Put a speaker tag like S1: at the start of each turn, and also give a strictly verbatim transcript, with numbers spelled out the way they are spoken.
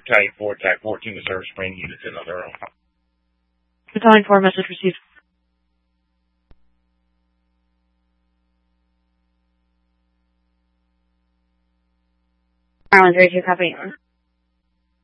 S1: Battalion four, T A C fourteen, the service training units in on their own.
S2: Battalion four, message received. Maryland three two, copy.